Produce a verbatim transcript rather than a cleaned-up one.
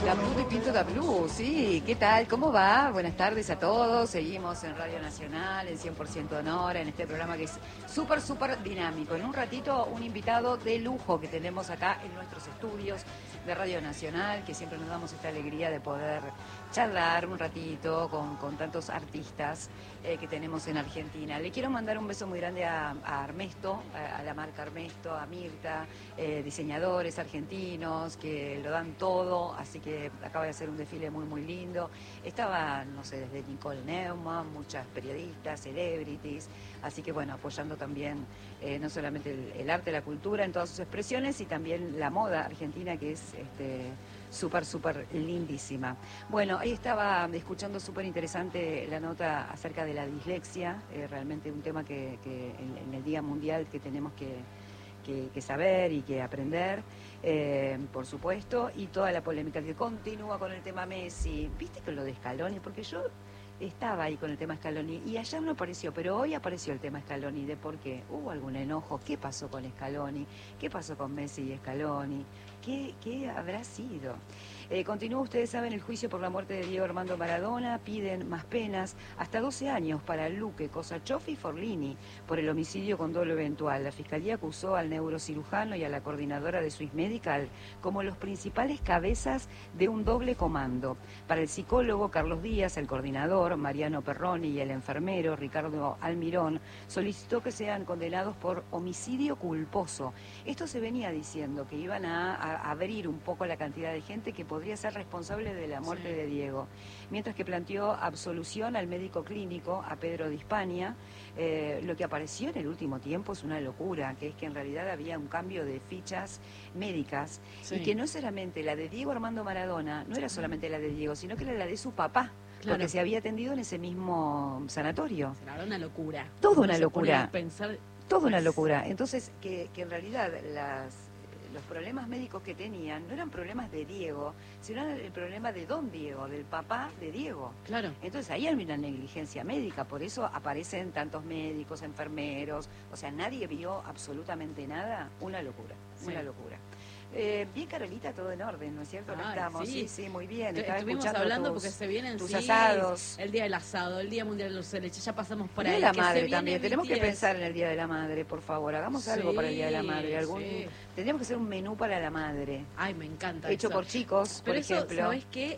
La Blue de Pinto da Blue, sí, ¿qué tal? ¿Cómo va? Buenas tardes a todos, seguimos en Radio Nacional, en cien por ciento Honor, en este programa que es súper, súper dinámico. En un ratito, un invitado de lujo que tenemos acá en nuestros estudios de Radio Nacional, que siempre nos damos esta alegría de poder charlar un ratito con, con tantos artistas eh, que tenemos en Argentina. Le quiero mandar un beso muy grande a, a Armesto, a, a la marca Armesto, a Mirta, eh, diseñadores argentinos que lo dan todo, así que acaba de hacer un desfile muy muy lindo. Estaba, no sé, desde Nicole Neumann, muchas periodistas, celebrities, así que bueno, apoyando también eh, no solamente el, el arte, la cultura en todas sus expresiones y también la moda argentina, que es este súper, súper lindísima. Bueno, ahí estaba escuchando súper interesante la nota acerca de la dislexia, eh, realmente un tema que, que en, en el Día Mundial que tenemos que Que, que saber y que aprender, eh, por supuesto, y toda la polémica que continúa con el tema Messi. ¿Viste con lo de Scaloni? Porque yo estaba ahí con el tema Scaloni y ayer no apareció, pero hoy apareció el tema Scaloni de por qué. ¿Hubo algún enojo? ¿Qué pasó con Scaloni? ¿Qué pasó con Messi y Scaloni? ¿Qué, qué habrá sido? Eh, continúa, ustedes saben, el juicio por la muerte de Diego Armando Maradona. Piden más penas, hasta doce años para Luque, Cosachov y Forlini por el homicidio con dolo eventual. La Fiscalía acusó al neurocirujano y a la coordinadora de Swiss Medical como los principales cabezas de un doble comando. Para el psicólogo Carlos Díaz, el coordinador Mariano Perroni y el enfermero Ricardo Almirón solicitó que sean condenados por homicidio culposo. Esto se venía diciendo, que iban a, a abrir un poco la cantidad de gente que podría ser responsable de la muerte sí. de Diego, mientras que planteó absolución al médico clínico, a Pedro Di Spagna. Eh, lo que apareció en el último tiempo es una locura, que es que en realidad había un cambio de fichas médicas sí. y que no solamente la de Diego Armando Maradona, no era solamente la de Diego, sino que era la de su papá. Claro. Porque se había atendido en ese mismo sanatorio. Era una locura. Todo una locura. Pensar... Todo una locura. Entonces, que, que en realidad las... los problemas médicos que tenían no eran problemas de Diego, sino era el problema de don Diego, del papá de Diego. Claro. Entonces ahí hay una negligencia médica, por eso aparecen tantos médicos, enfermeros, o sea, nadie vio absolutamente nada, una locura, sí. una locura. Eh, bien, Carolita, todo en orden, ¿no es cierto? ¿No estamos? Sí. sí, sí, muy bien. Estaba Estuvimos hablando tus, porque se vienen tus sí, asados. El Día del Asado, el Día Mundial de los Leches, ya pasamos por el ahí. Día de la que Madre se también, tenemos B T S. que pensar en el Día de la Madre, por favor, hagamos sí, algo para el Día de la Madre. Algún, sí. Tendríamos que hacer un menú para la madre. Ay, me encanta Hecho eso. por chicos, Pero por eso, ejemplo. ¿sabes qué?